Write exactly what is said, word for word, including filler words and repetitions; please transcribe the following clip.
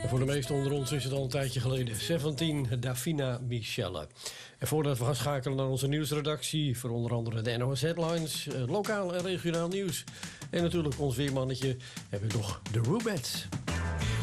Voor de meesten onder ons is het al een tijdje geleden. zeventien, Davina Michelle. En voordat we gaan schakelen naar onze nieuwsredactie... voor onder andere de N O S Headlines, lokaal en regionaal nieuws... en natuurlijk ons weermannetje, heb ik nog de Rubettes.